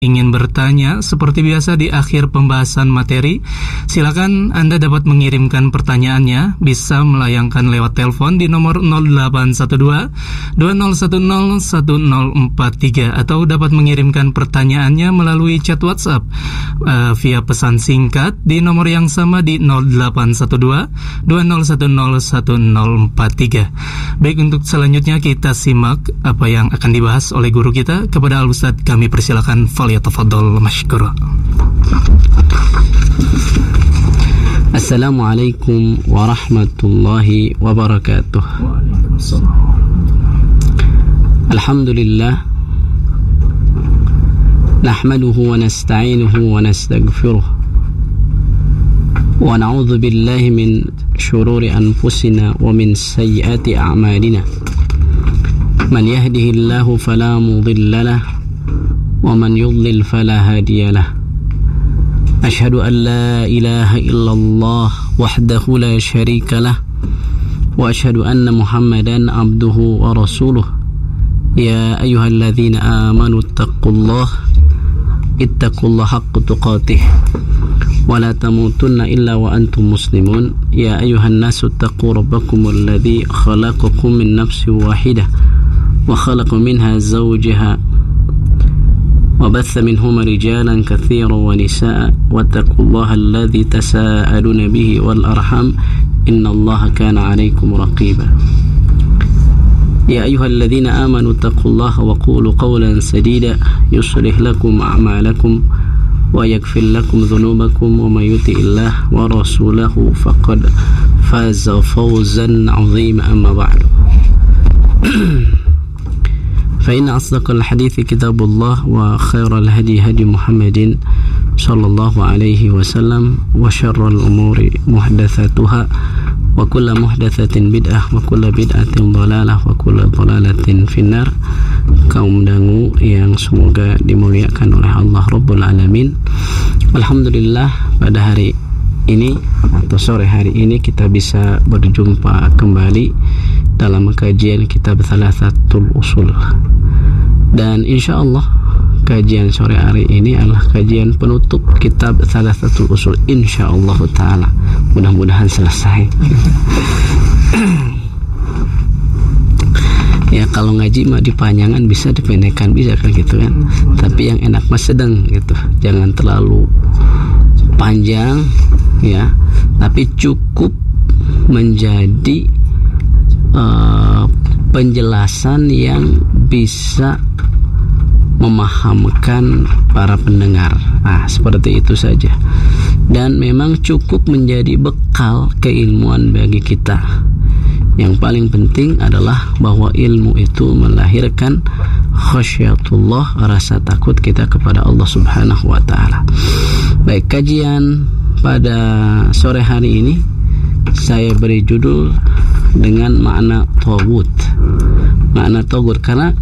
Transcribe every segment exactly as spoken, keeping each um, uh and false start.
ingin bertanya seperti biasa di akhir pembahasan materi, silakan Anda dapat mengirimkan pertanyaannya, bisa melayangkan lewat telepon di nomor nol delapan satu dua dua nol satu nol satu nol empat tiga atau dapat mengirimkan pertanyaannya melalui chat WhatsApp uh, via pesan singkat di nomor yang sama di nol delapan satu dua dua nol satu nol satu nol empat tiga. Baik, untuk selanjutnya kita simak apa yang akan dibahas oleh guru kita. Kepada Al-Ustadz kami persilakan, falyatafaddal mashkura. Assalamualaikum warahmatullahi wabarakatuh. Alhamdulillah, nahmaduhu wa nasta'inuhu wa nastaghfiruh wa na'udzu billahi min syururi anfusina wa min sayyiati a'malina. Man yahdihillahu fala mudilla lahu wa man yudlil fala hadiya lahu. Ashhadu an la ilaha illallah wahdahu la syarika lah wa ashhadu anna Muhammadan abduhu wa rasuluh. Ya ayyuhalladzina amanu ittaqullaha ittaqullaha haqqa tuqatih wa la tamutunna illa wa antum muslimun. Ya ayyuhan nasu ittaqu rabbakumul ladzi khalaqakum min nafsin wahidah wa khalaqa minha zawjaha wa batha minhuma rijalan katsiran wa nisaa wattaqullaha alladzi tasaaluna bihi wal arham innallaha kana 'alaykum raqiba. Ya ayyuhalladzina amanu ittaqullaha wa qulu qawlan sadida yuslih lakum a'malakum wa yaghfir lakum dhunubakum wa may yuti'illah wa rasulahu faqad faza fawzan 'azima. Amma ba'du. فإن أصدق الحديث كتاب الله وخير الهدي هدي محمد صلى الله عليه وسلم وشر الأمور محدثاتها وكل محدثة بدعة وكل بدعة ضلالة وكل ضلالة في النار. Kaum dangu yang semoga dimuliakan oleh Allah Rabbul Alamin. Alhamdulillah, pada hari ini atau sore hari ini kita bisa berjumpa kembali dalam kajian kitab Thalathatul Usul. Dan insyaallah kajian sore hari ini adalah kajian penutup kitab Thalathatul Usul, insyaallah taala. Mudah-mudahan selesai. Ya, kalau ngaji mah dipanjangan bisa, dipendekkan bisa kan gitu kan. Tapi yang enak mah sedang gitu. Jangan terlalu panjang ya, tapi cukup menjadi uh, penjelasan yang bisa memahamkan para pendengar. Ah, seperti itu saja. Dan memang cukup menjadi bekal keilmuan bagi kita. Yang paling penting adalah bahwa ilmu itu melahirkan khasyatullah, rasa takut kita kepada Allah Subhanahu wa taala. Baik, kajian pada sore hari ini saya beri judul dengan makna taghut. Makna taghut karena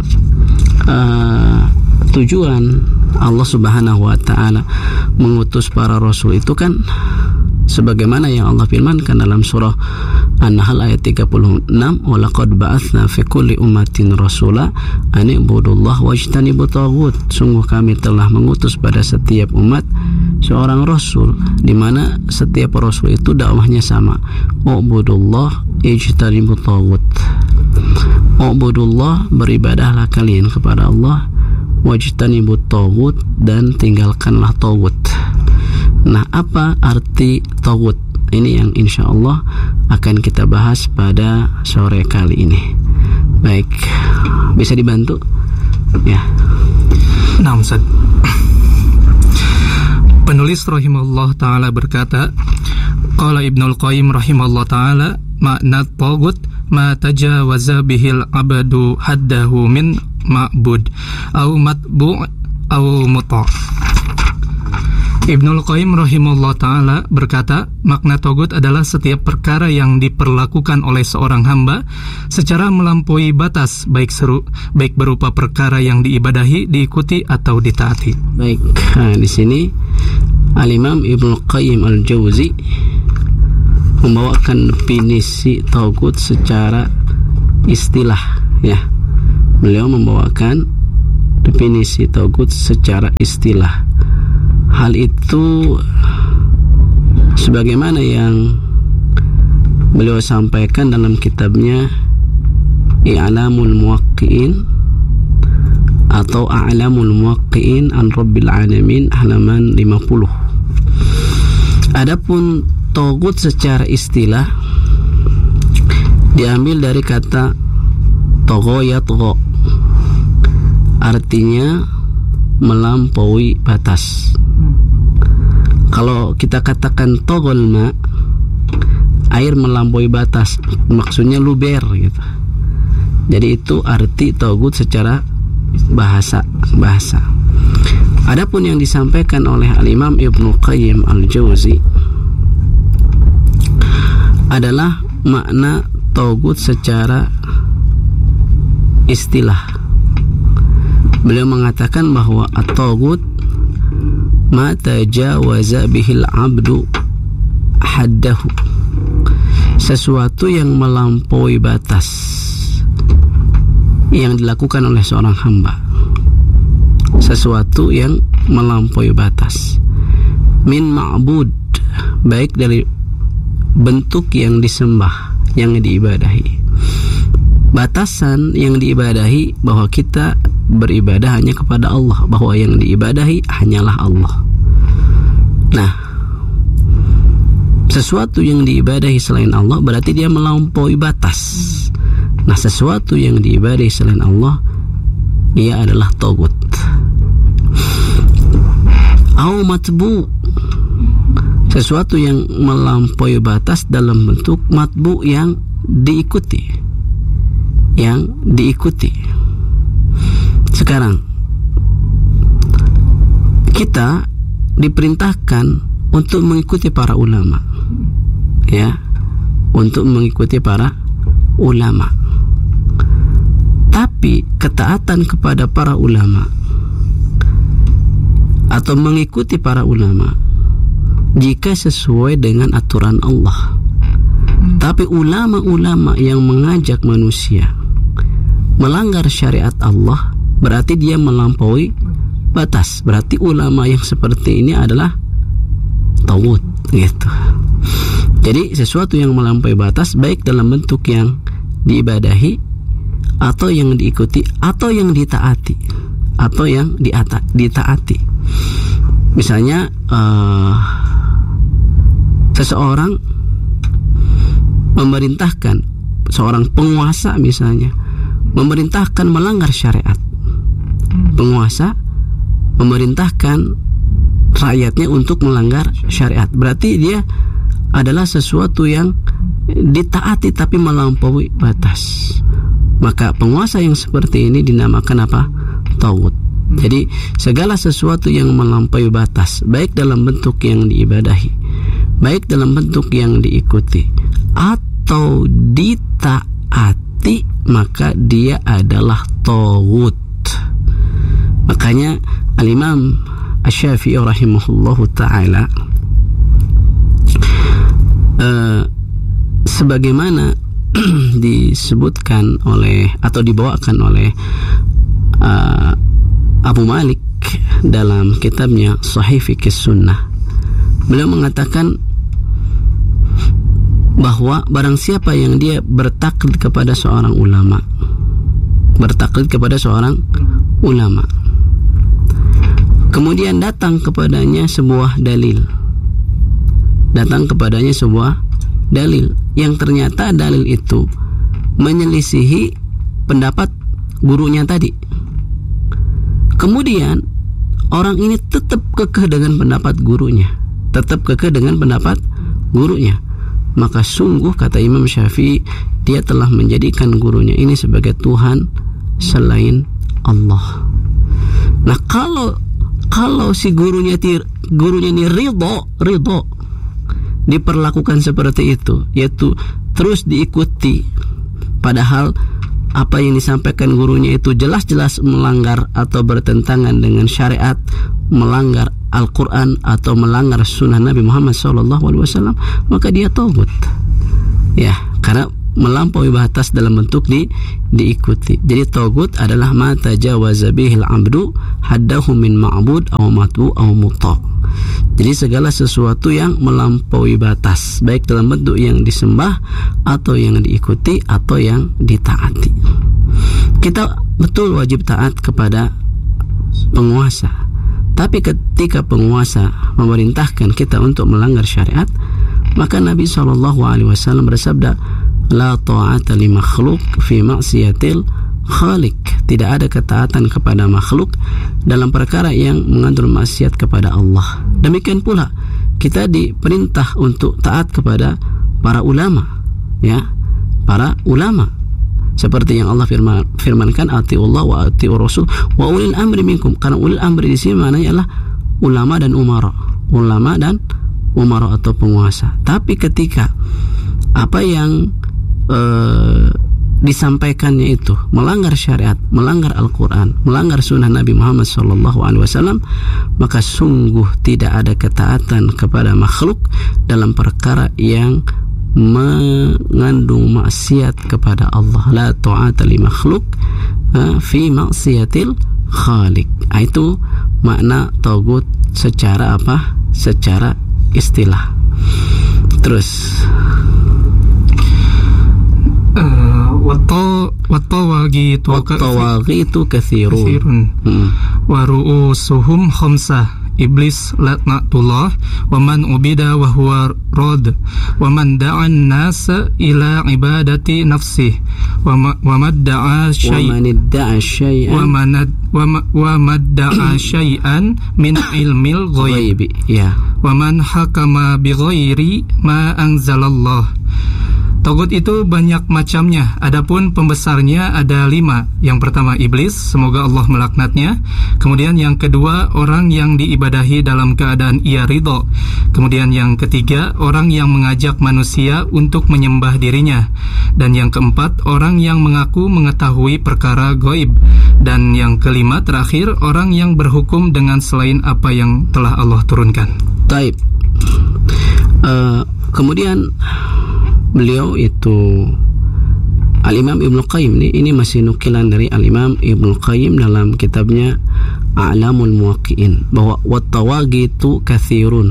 uh, tujuan Allah Subhanahu wa taala mengutus para rasul itu kan sebagaimana yang Allah firmankan dalam surah An-Nahl ayat tiga puluh enam, wa laqad ba'atsna fi kulli ummatin rasula an i'budullaha wajtanibut taghut. Sungguh kami telah mengutus pada setiap umat seorang rasul, di mana setiap rasul itu dakwahnya sama, u'budullaha ijtanibut taghut. U'budullah, beribadahlah kalian kepada Allah, wajtanibut taghut, dan tinggalkanlah taghut. Nah, apa arti taghut? Ini yang insya Allah akan kita bahas pada sore kali ini. Baik, bisa dibantu? Ya. Nah, Ustaz. Penulis rahimahullah ta'ala berkata, qala Ibnul Qayyim rahimahullah ta'ala, makna taghut ma tajawaza bihil abadu haddahu min ma'bud au matbu' au muta'. Ibnul Qayyim rahimahullah ta'ala berkata, makna taghut adalah setiap perkara yang diperlakukan oleh seorang hamba secara melampaui batas, baik seru, baik berupa perkara yang diibadahi, diikuti atau ditaati. Baik, nah, di sini Al-Imam Ibnul Qayyim Al-Jauzi membawakan definisi taghut secara istilah ya. Beliau membawakan definisi tagut secara istilah. Hal itu sebagaimana yang beliau sampaikan dalam kitabnya I'lamul Muwaqqi'in atau A'lamul Muwaqqi'in an Rabbil Alamin halaman lima puluh. Adapun tagut secara istilah diambil dari kata tagha yatgha, artinya melampaui batas. Kalau kita katakan taghal ma, air melampaui batas, maksudnya luber gitu. Jadi itu arti tagut secara bahasa bahasa. Adapun yang disampaikan oleh Al-Imam Ibnu Qayyim Al-Jauzi adalah makna tagut secara istilah. Beliau mengatakan bahwa at-tagut ma tajawaza bihil abdu haddahu, sesuatu yang melampaui batas yang dilakukan oleh seorang hamba, sesuatu yang melampaui batas. Min ma'bud, baik dari bentuk yang disembah, yang diibadahi. Batasan yang diibadahi bahwa kita beribadah hanya kepada Allah, bahwa yang diibadahi hanyalah Allah. Nah, sesuatu yang diibadahi selain Allah berarti dia melampaui batas. Nah, sesuatu yang diibadahi selain Allah, ia adalah tagut. Au matbu, sesuatu yang melampaui batas dalam bentuk matbu, yang diikuti, yang diikuti. Sekarang kita diperintahkan untuk mengikuti para ulama, ya, untuk mengikuti para ulama. Tapi ketaatan kepada para ulama atau mengikuti para ulama jika sesuai dengan aturan Allah. Tapi ulama-ulama yang mengajak manusia melanggar syariat Allah, berarti dia melampaui batas. Berarti ulama yang seperti ini adalah tagut, gitu. Jadi sesuatu yang melampaui batas, baik dalam bentuk yang diibadahi atau yang diikuti atau yang ditaati atau yang diata, ditaati. Misalnya uh, seseorang memerintahkan, seorang penguasa misalnya memerintahkan melanggar syariat. Penguasa memerintahkan rakyatnya untuk melanggar syariat, berarti dia adalah sesuatu yang ditaati tapi melampaui batas. Maka penguasa yang seperti ini dinamakan apa? Tagut. Jadi segala sesuatu yang melampaui batas, baik dalam bentuk yang diibadahi, baik dalam bentuk yang diikuti atau ditaati, maka dia adalah tagut. Makanya Al-Imam Asy-Syafi'i rahimahullahu ta'ala uh, sebagaimana disebutkan oleh atau dibawakan oleh uh, Abu Malik dalam kitabnya Sahih Fiqh Sunnah, beliau mengatakan bahwa barang siapa yang dia bertaklid kepada seorang ulama, bertaklid kepada seorang ulama, kemudian datang kepadanya sebuah dalil, datang kepadanya sebuah dalil yang ternyata dalil itu menyelisihi pendapat gurunya tadi, kemudian orang ini tetap kekeh dengan pendapat gurunya, tetap kekeh dengan pendapat gurunya, maka sungguh kata Imam Syafi'i, dia telah menjadikan gurunya ini sebagai Tuhan selain Allah. Nah, kalau kalau si gurunya tir, gurunya ini ridho, ridho diperlakukan seperti itu, yaitu terus diikuti, padahal apa yang disampaikan gurunya itu jelas-jelas melanggar atau bertentangan dengan syariat, melanggar Al-Quran atau melanggar sunnah Nabi Muhammad shallallahu alaihi wasallam, maka dia tagut. Ya, karena melampaui batas dalam bentuk di, diikuti. Jadi tagut adalah ma tajawaza bihil abdu haddahu min ma'bud aw matbu aw muta'. Jadi segala sesuatu yang melampaui batas, baik dalam bentuk yang disembah atau yang diikuti atau yang ditaati. Kita betul wajib taat kepada penguasa, tapi ketika penguasa memerintahkan kita untuk melanggar syariat, maka Nabi shallallahu alaihi wasallam bersabda, la ta'ata li makhluk fi maksiatil khaliq. Tidak ada ketaatan kepada makhluk dalam perkara yang mengandung maksiat kepada Allah. Demikian pula kita diperintah untuk taat kepada para ulama, ya, para ulama. Seperti yang Allah firman, firmankan, atiullah wa atiur rasul wa ulil amri minkum. Karena ulil amri di sini maknanya adalah ulama dan umara, ulama dan umara atau penguasa. Tapi ketika apa yang uh, disampaikannya itu melanggar syariat, melanggar Al-Quran, melanggar sunnah Nabi Muhammad shallallahu alaihi wasallam, maka sungguh tidak ada ketaatan kepada makhluk dalam perkara yang mengandung maksiat kepada Allah. La ta'ata li makhluk uh, fi maksiatil khaliq. Itu makna tagut secara apa? Secara istilah. Terus wattawagitu wattawagitu katsirun wa ru'usuhum khamsah iblis laknatullah wa man ubida wa huwa rad wa man da'an nasa ila ibadati nafsih wa madda'a syai'an wa man wa madda'a syai'an min ilmil ghaib ya wa man hakama bi ghairi ma anzalallah. Tagut itu banyak macamnya. Adapun pembesarnya ada lima. Yang pertama iblis, semoga Allah melaknatnya. Kemudian yang kedua orang yang diibadahi dalam keadaan ia ridho. Kemudian yang ketiga orang yang mengajak manusia untuk menyembah dirinya. Dan yang keempat orang yang mengaku mengetahui perkara gaib. Dan yang kelima terakhir orang yang berhukum dengan selain apa yang telah Allah turunkan. Taib. Uh, kemudian beliau itu Al-Imam Ibnu Qayyim ini, ini masih nukilan dari Al-Imam Ibnu Qayyim dalam kitabnya A'lamul Muwaqqi'in, bahwa wattawagitu katsirun.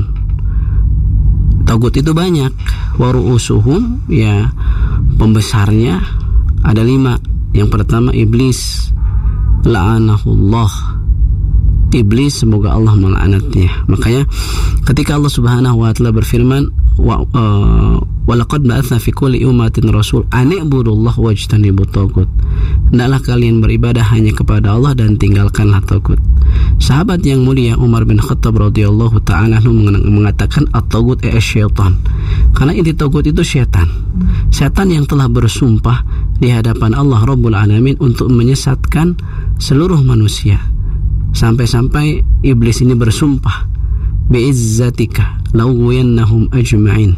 Tagut itu banyak. Wa ru'usuhum, ya, pembesarnya ada lima. Yang pertama iblis, la'anahullah. Iblis, semoga Allah melaknatnya. Makanya ketika Allah Subhanahu wa taala berfirman, wa uh, walaqad ba'atsna fi kulli ummatin rasul an i'budullah wajtanibut tagut. Hendaklah kalian beribadah hanya kepada Allah dan tinggalkanlah tagut. Sahabat yang mulia Umar bin Khattab radhiyallahu taala mengatakan at-tagut ay syaitan. Karena inti tagut itu syaitan. Syaitan yang telah bersumpah di hadapan Allah Rabbul Alamin untuk menyesatkan seluruh manusia. Sampai-sampai iblis ini bersumpah, bi'izzatika la'ughwiyannahum ajma'in,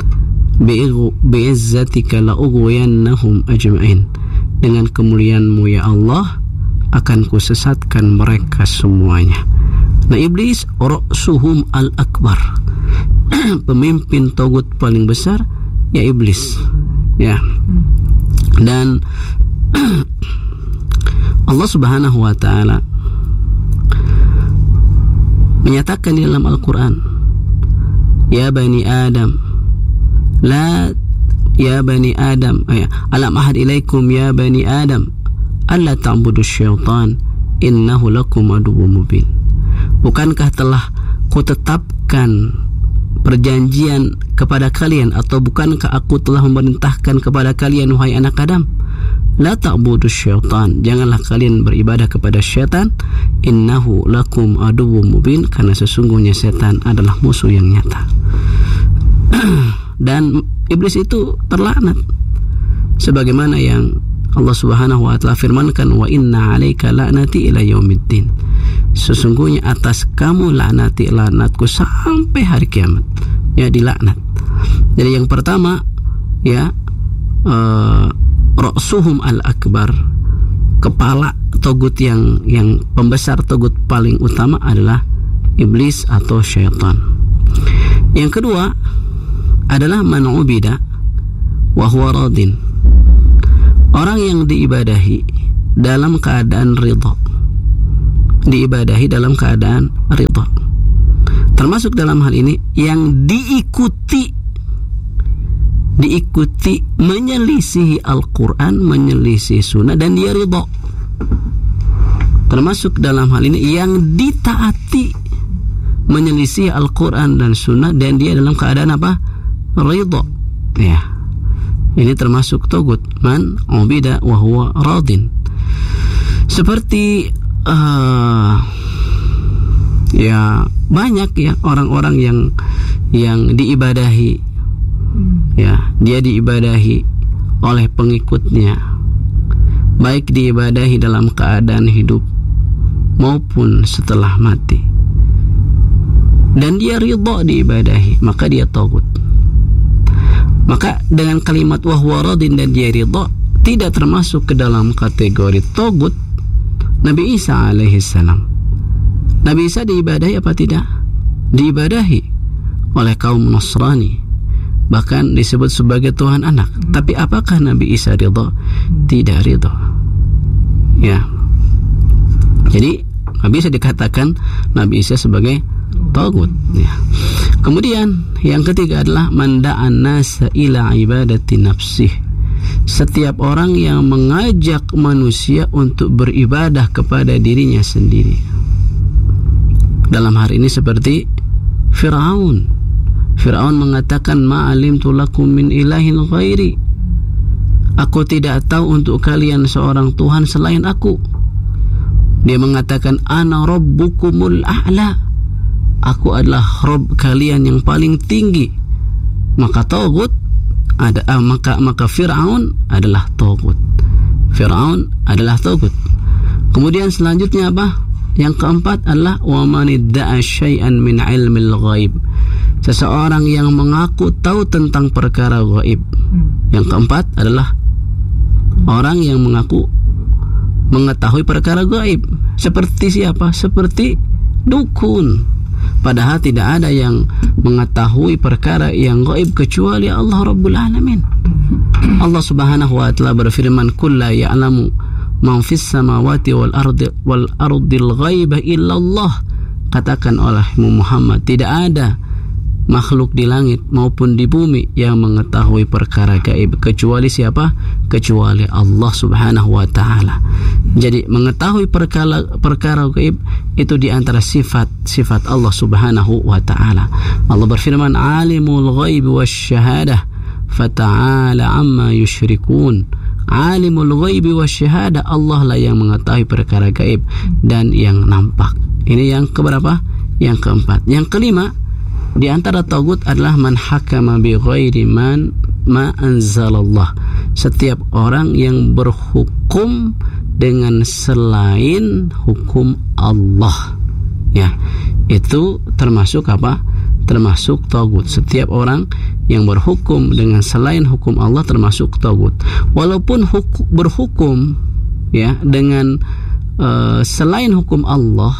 bi'izzatika la'ughwiyannahum ajma'in, dengan kemuliaanmu ya Allah akan kusesatkan mereka semuanya. Nah, iblis ra'suhum al-akbar, pemimpin tagut paling besar ya iblis, ya. Dan Allah Subhanahu wa taala menyatakan di dalam Al-Quran, ya bani Adam, la ya bani Adam, ayat, alam ahad ilaikum ya bani Adam, alla ta'budu syaitan, innahu lakum aduwwum mubin. Bukankah telah kutetapkan perjanjian kepada kalian, atau bukankah aku telah memerintahkan kepada kalian wahai anak Adam, la ta'budu syaitan, janganlah kalian beribadah kepada syaitan, innahu lakum aduwwum mubin, karena sesungguhnya syaitan adalah musuh yang nyata. Dan iblis itu terlaknat sebagaimana yang Allah Subhanahu wa taala firmankan, wa inna 'alaika la'nati ila yaumiddin, sesungguhnya atas kamu laknati laknatku sampai hari kiamat. Ya, dilaknat. Jadi yang pertama, ya, uh, ra'suhum al-akbar, kepala tagut yang yang pembesar tagut paling utama adalah iblis atau syaitan. Yang kedua adalah man ubida wa huwa radin, Orang yang diibadahi dalam keadaan ridha, diibadahi dalam keadaan ridha, termasuk dalam hal ini yang diikuti diikuti menyelisihi Al-Quran, menyelisihi sunnah, dan dia ridha. Termasuk dalam hal ini yang ditaati menyelisihi Al-Quran dan sunnah, dan dia dalam keadaan apa? Ridha. Ya, ini termasuk togut, man ubida wa huwa radin. Seperti uh, ya banyak ya orang-orang yang yang diibadahi, ya dia diibadahi oleh pengikutnya, baik diibadahi dalam keadaan hidup maupun setelah mati, dan dia ridha diibadahi, maka dia tagut. Maka dengan kalimat wahwa radin dan dia ridha tidak termasuk ke dalam kategori tagut Nabi Isa alaihi salam. Nabi Isa diibadahi apa tidak? Diibadahi oleh kaum Nasrani, bahkan disebut sebagai Tuhan anak. Tapi apakah Nabi Isa ridha? Tidak ridha. Ya. Jadi Nabi Isa dikatakan Nabi Isa sebagai tagut. Ya. Kemudian yang ketiga adalah manda'an nasa ila ibadati nafsih. Setiap orang yang mengajak manusia untuk beribadah kepada dirinya sendiri. Dalam hari ini seperti Fir'aun. Fir'aun mengatakan ma'alimtu lakum min ilahin ghairi. Aku tidak tahu untuk kalian seorang Tuhan selain aku. Dia mengatakan ana rabbukumul a'la. Aku adalah Rabb kalian yang paling tinggi. Maka tagut ada ah, maka maka Fir'aun adalah tagut. Fir'aun adalah tagut. Kemudian selanjutnya apa? Yang keempat adalah wa man idda'a syai'an min 'ilmil ghaib. Seseorang yang mengaku tahu tentang perkara gaib. Yang keempat adalah orang yang mengaku mengetahui perkara gaib. Seperti siapa? Seperti dukun. Padahal tidak ada yang mengetahui perkara yang gaib kecuali Allah Rabbul Alamin. Allah Subhanahu wa ta'ala berfirman, "Qul la ya'lamu man fis samawati wal ardi wal ardil ghaiba illa Allah." Katakan olehmu Muhammad, tidak ada makhluk di langit maupun di bumi yang mengetahui perkara gaib kecuali siapa? Kecuali Allah Subhanahu wa ta'ala. Jadi mengetahui perkara perkara gaib itu di antara sifat-sifat Allah Subhanahu wa ta'ala. Allah berfirman, "Alimul ghaib wasyahadah fata'ala amma yusyrikun." Alimul ghaib wasyahadah, Allah lah yang mengetahui perkara gaib dan yang nampak. Ini yang keberapa? Yang keempat. Yang kelima, di antara tagut adalah man hakama bi ghairi man ma anzalallah. Setiap orang yang berhukum dengan selain hukum Allah. Ya, itu termasuk apa? Termasuk tagut. Setiap orang yang berhukum dengan selain hukum Allah termasuk tagut. Walaupun hukum, berhukum ya dengan uh, selain hukum Allah,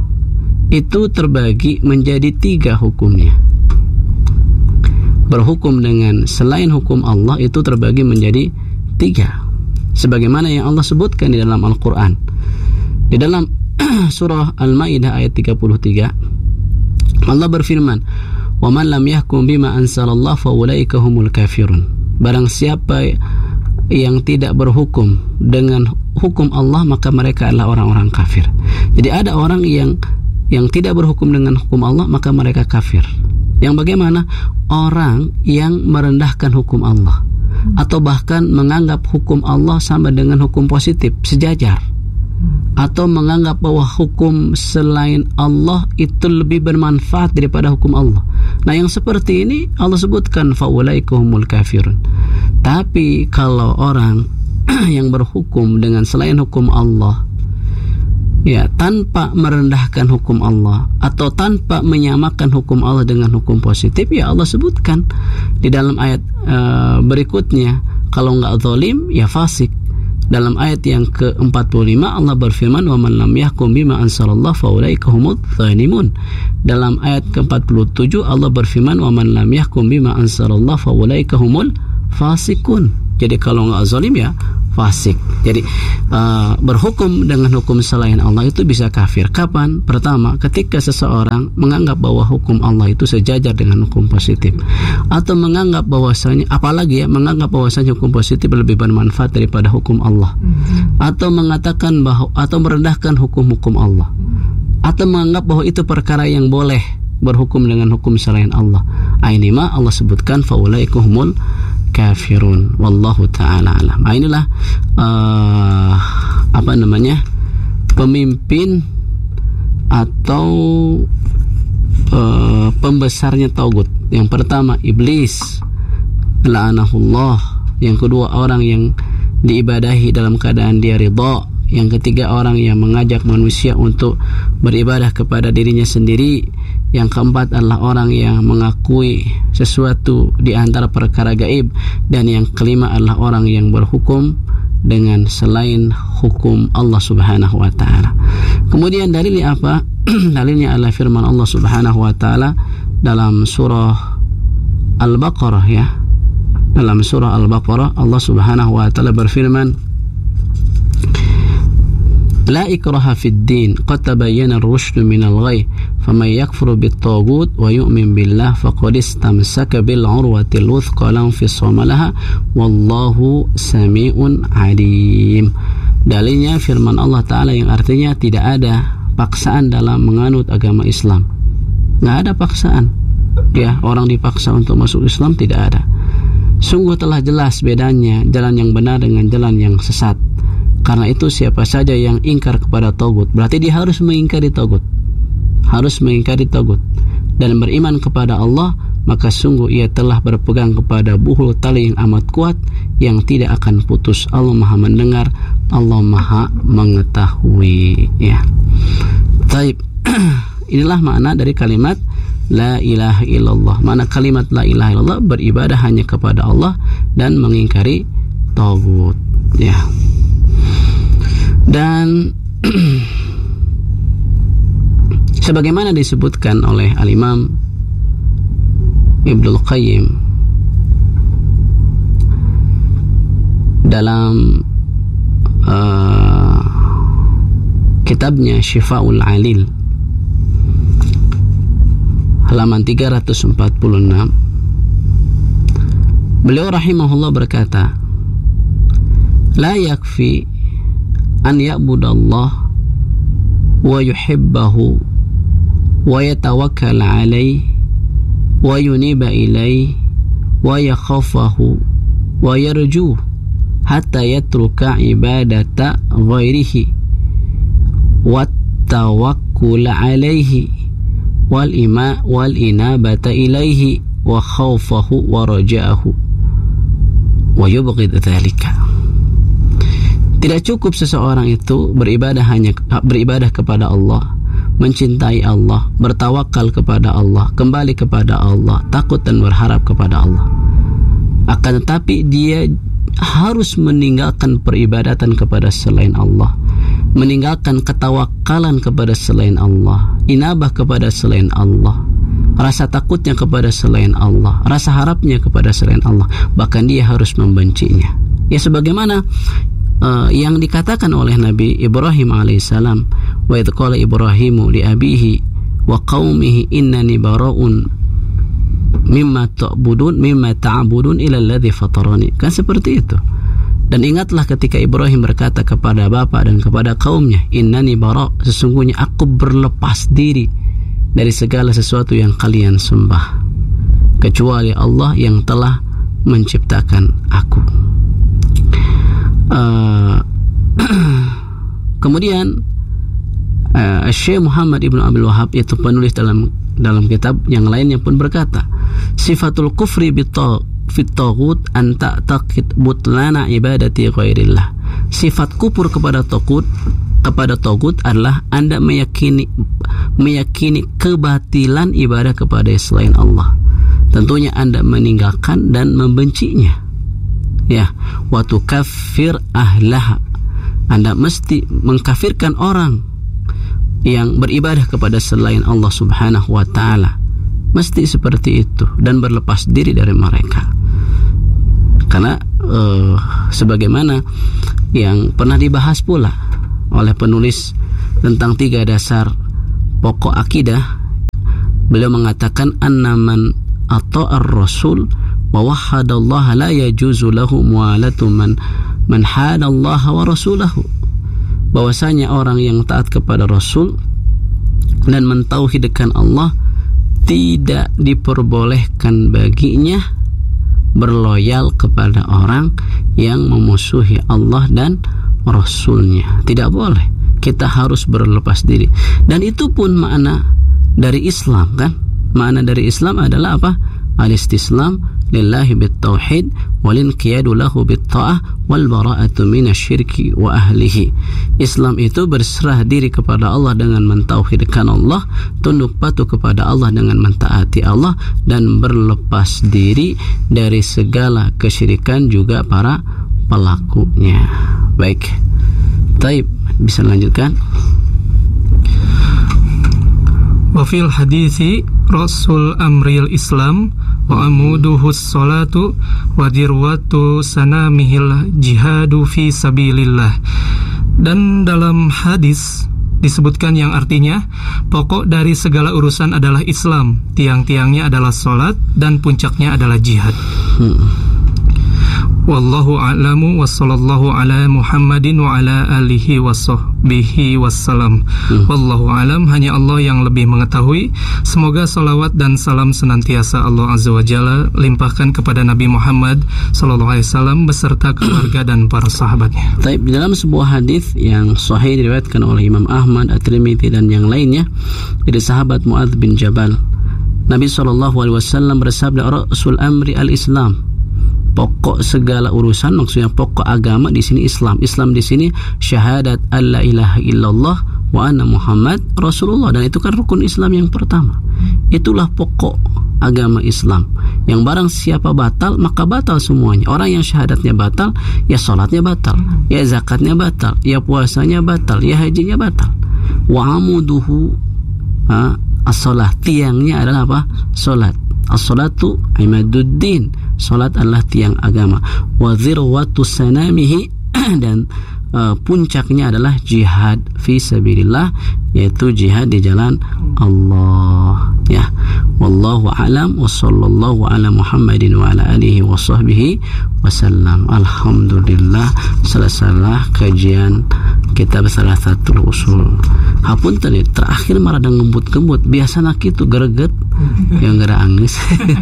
itu terbagi menjadi tiga hukumnya. Berhukum dengan selain hukum Allah itu terbagi menjadi tiga, sebagaimana yang Allah sebutkan di dalam Al-Quran. Di dalam surah Al-Maidah ayat tiga puluh tiga, Allah berfirman, "Wa man lam yahkum bima anzalallah fa ulaika humul kafirun." Barang siapa yang tidak berhukum dengan hukum Allah, maka mereka adalah orang-orang kafir. Jadi ada orang yang yang tidak berhukum dengan hukum Allah, maka mereka kafir. Yang bagaimana? Orang yang merendahkan hukum Allah, atau bahkan menganggap hukum Allah sama dengan hukum positif, sejajar, atau menganggap bahwa hukum selain Allah itu lebih bermanfaat daripada hukum Allah. Nah, yang seperti ini Allah sebutkan faulaika humul kafirun. Tapi kalau orang yang berhukum dengan selain hukum Allah, ya, tanpa merendahkan hukum Allah atau tanpa menyamakan hukum Allah dengan hukum positif, ya Allah sebutkan di dalam ayat uh, berikutnya, kalau enggak zalim ya fasik. Dalam ayat yang ke empat puluh lima Allah berfirman, "Wa man lam yahkum bima anzalallah fa ulaika humudz zalimun." Dalam ayat ke empat puluh tujuh Allah berfirman, "Wa man lam yahkum bima anzalallah fa ulaika humul fasikun." Jadi kalau nggak zalim ya fasik. Jadi uh, berhukum dengan hukum selain Allah itu bisa kafir. Kapan? Pertama, ketika seseorang menganggap bahwa hukum Allah itu sejajar dengan hukum positif, atau menganggap bahwasanya, apalagi ya, menganggap bahwasanya hukum positif lebih bermanfaat daripada hukum Allah, mm-hmm. atau mengatakan bahwa, atau merendahkan hukum-hukum Allah, atau menganggap bahwa itu perkara yang boleh berhukum dengan hukum selain Allah. Ini mah Allah sebutkan faulaikumul kafirun, wallahu taala alam. Nah, inilah uh, apa namanya pemimpin atau uh, pembesarnya tagut. Yang pertama iblis, la'anahullah. Yang kedua orang yang diibadahi dalam keadaan dia ridha. Yang ketiga orang yang mengajak manusia untuk beribadah kepada dirinya sendiri. Yang keempat adalah orang yang mengakui sesuatu di antara perkara gaib. Dan yang kelima adalah orang yang berhukum dengan selain hukum Allah Subhanahu wa taala. Kemudian dalilnya apa? Dalilnya adalah firman Allah Subhanahu wa taala dalam surah Al-Baqarah, ya. Dalam surah Al-Baqarah Allah Subhanahu wa taala berfirman, La ikraha fid din qad tabayyana ar-rusyd minal ghayy faman yakfur bit-taghut wa yu'min billah faqad istamsaka bil 'urwatil wuthqa la infisama laha wallahu sami'un 'alim. Dalilnya firman Allah taala yang artinya tidak ada paksaan dalam menganut agama Islam. Enggak ada paksaan. Ya, orang dipaksa untuk masuk Islam tidak ada. Sungguh telah jelas bedanya jalan yang benar dengan jalan yang sesat. Karena itu siapa saja yang ingkar kepada tagut, berarti dia harus mengingkari tagut, harus mengingkari tagut dan beriman kepada Allah, maka sungguh ia telah berpegang kepada buhul tali yang amat kuat yang tidak akan putus. Allah Maha mendengar, Allah Maha mengetahui. Ya, baik. Inilah makna dari kalimat La ilaha illallah. Makna kalimat La ilaha illallah beribadah hanya kepada Allah dan mengingkari tagut. Ya. Dan sebagaimana disebutkan oleh Al-Imam Ibnul Qayyim dalam uh, kitabnya Syifa'ul Alil halaman tiga ratus empat puluh enam, beliau rahimahullah berkata, La yakfi an ya'budallah wa yuhibbahu wa yatawakkal alayhi wa yuniba ilayhi wa yakhafahu wa yarjuh hatta yatruka ibadata ghairihi wa tawakkul alayhi wal ima wal inabata ilayhi wa khawfahu wa raja'ahu wa yubghid dzalika. Tidak cukup seseorang itu beribadah hanya beribadah kepada Allah, mencintai Allah, bertawakal kepada Allah, kembali kepada Allah, takut dan berharap kepada Allah. Akan tetapi dia harus meninggalkan peribadatan kepada selain Allah, meninggalkan ketawakalan kepada selain Allah, inabah kepada selain Allah, rasa takutnya kepada selain Allah, rasa harapnya kepada selain Allah, bahkan dia harus membencinya. Ya, sebagaimana Uh, yang dikatakan oleh Nabi Ibrahim alaihissalam, wa idh qala Ibrahimu li abihi wa qaumihi innani bara'un mimma ta'budun mimma ta'budun ila alladhi fatarani. Kan seperti itu. Dan ingatlah ketika Ibrahim berkata kepada bapa dan kepada kaumnya, innani bara', sesungguhnya aku berlepas diri dari segala sesuatu yang kalian sembah kecuali Allah yang telah menciptakan aku. Uh, kemudian uh, Syekh Muhammad Ibn Abdul Wahab, yaitu penulis dalam dalam kitab yang lainnya pun berkata, sifatul kufri fit taghut an ta'taqid butlana ibadati ghairillah. Sifat kufur kepada taghut kepada taghut adalah Anda meyakini meyakini kebatilan ibadah kepada selain Allah. Tentunya Anda meninggalkan dan membencinya. Ya, wa tukaffir ahlaha. Anda mesti mengkafirkan orang yang beribadah kepada selain Allah Subhanahu wa taala. Mesti seperti itu dan berlepas diri dari mereka. Karena uh, sebagaimana yang pernah dibahas pula oleh penulis tentang tiga dasar pokok akidah, beliau mengatakan annaman ata'ar rasul wa wahhadallaha la yajuzu lahu mualatu man man hadallaha wa rasulahu. Bahwasanya orang yang taat kepada Rasul dan mentauhidkan Allah, tidak diperbolehkan baginya berloyal kepada orang yang memusuhi Allah dan Rasulnya. Tidak boleh. Kita harus berlepas diri. Dan itu pun makna dari Islam, kan? Makna dari Islam adalah apa? Al-istislam lillahi bit-tauhid wal-inqiyadu lahu bit-ta'ah wal bara'atu minasyirki wa ahlihi. Islam itu berserah diri kepada Allah dengan mentauhidkan Allah, tunduk patuh kepada Allah dengan mentaati Allah, dan berlepas diri dari segala kesyirikan juga para pelakunya. Baik. Taib, bisa lanjutkan. Wa fil hadithi Rasul amril Islam wa amuduhus salatu wa dirwatu sanamihil jihadu fi sabilillah. Dan dalam hadis disebutkan yang artinya pokok dari segala urusan adalah Islam, tiang-tiangnya adalah salat, dan puncaknya adalah jihad. hmm. Wallahu a'lamu wa sallallahu ala Muhammadin wa ala alihi wa sahbihi wassalam. hmm. Wallahu a'lam, hanya Allah yang lebih mengetahui. Semoga salawat dan salam senantiasa Allah Azza wa Jalla limpahkan kepada Nabi Muhammad sallallahu alaihi wasallam beserta keluarga dan para sahabatnya. Taib, di dalam sebuah hadis yang sahih diriwayatkan oleh Imam Ahmad, At-Tirmidzi dan yang lainnya dari sahabat Muadz bin Jabal, Nabi sallallahu alaihi wasallam bersabda, Rasul amri al-Islam. Pokok segala urusan, maksudnya pokok agama di sini Islam. Islam di sini syahadat alla ilaha illallah wa anna Muhammad Rasulullah, dan itu kan rukun Islam yang pertama. Itulah pokok agama Islam. Yang barang siapa batal, maka batal semuanya. Orang yang syahadatnya batal, ya salatnya batal, ya zakatnya batal, ya puasanya batal, ya hajinya batal. Wa amuduhu ha, as-salah, tiangnya adalah apa? Salat. As-salatu imaduddin, salat adalah tiang agama. Wa dzirwatu sanamihi, dan uh, puncaknya adalah jihad fi sabilillah, yaitu jihad di jalan Allah. Ya, wallahu a'lam wa sallallahu ala Muhammadin wa ala alihi wa sahbihi wasallam. Alhamdulillah, selesailah kajian kitab Thalathatul Usul. Hapun tadi terakhir marah dan ngembut-ngembut, biasa nak itu greget yang gara angis.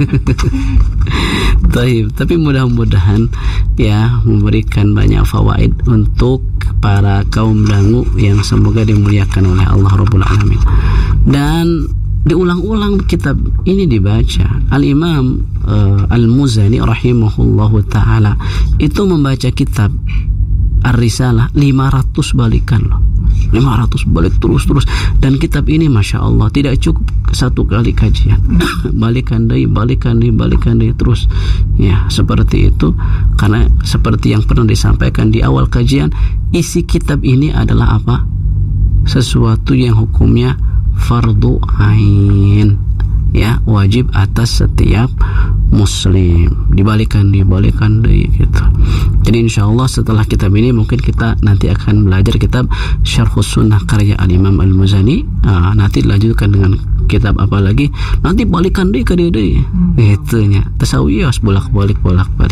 Tapi mudah-mudahan ya memberikan banyak fawaid untuk para kaum dangu yang semoga dimuliakan oleh Allah Rabbul Alamin. Dan diulang-ulang kitab ini dibaca. Al-Imam uh, Al-Muzani rahimahullahu ta'ala itu membaca kitab Ar-Risalah lima ratus balikan loh. lima ratus balik terus-terus. Dan kitab ini Masya Allah tidak cukup satu kali kajian. Balikan deh, balikan deh, balikan deh terus. Ya, seperti itu. Karena seperti yang pernah disampaikan di awal kajian, isi kitab ini adalah apa? Sesuatu yang hukumnya fardu ain, ya, wajib atas setiap muslim. Dibalikan, dibalikan deh gitu. Jadi insyaallah setelah kitab ini mungkin kita nanti akan belajar kitab Syarhus Sunnah karya Al-Imam Al-Muzani. Nah, nanti dilanjutkan dengan kitab apa lagi? Nanti balikan deh ke dia deh. Itunya. Tasawiyah bolak-balik bolak-balik.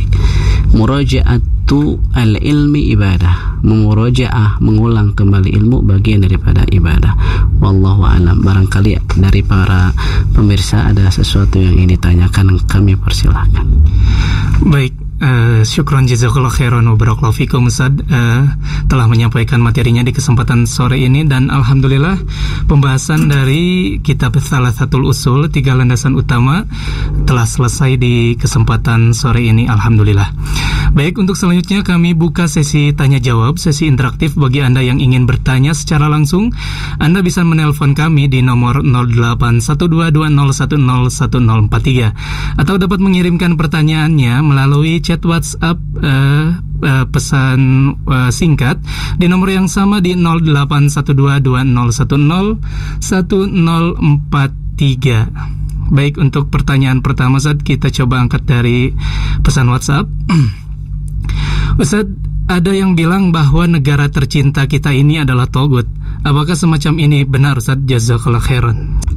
Murajaatu al-ilmi ibadah. Memurajaah, mengulang kembali ilmu bagian daripada ibadah. Wallahu a'lam. Barangkali dari para pemirsa ada sesuatu yang ingin ditanyakan, kami persilahkan. Baik. Uh, syukron jazakallahu khairan wa barakallahu fikum Ustaz uh, telah menyampaikan materinya di kesempatan sore ini, dan alhamdulillah pembahasan dari kitab Thalathatul Usul, tiga landasan utama, telah selesai di kesempatan sore ini, alhamdulillah. Baik, untuk selanjutnya kami buka sesi tanya jawab, sesi interaktif bagi Anda yang ingin bertanya secara langsung. Anda bisa menelpon kami di nomor nol delapan satu dua dua nol satu nol satu nol empat tiga atau dapat mengirimkan pertanyaannya melalui chat WhatsApp uh, uh, pesan uh, singkat di nomor yang sama di nol delapan satu dua dua nol satu nol satu nol empat tiga. Baik, untuk pertanyaan pertama saat kita coba angkat dari pesan WhatsApp. Ustaz, ada yang bilang bahwa negara tercinta kita ini adalah togut. Apakah semacam ini benar, Ustaz? Jazakallah khairan.